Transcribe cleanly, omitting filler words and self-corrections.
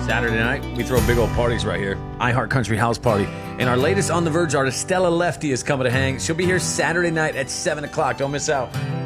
Saturday night, we throw big old parties right here. iHeart Country House Party. And our latest On the Verge artist, Stella Lefty, is coming to hang. She'll be here Saturday night at 7 o'clock. Don't miss out.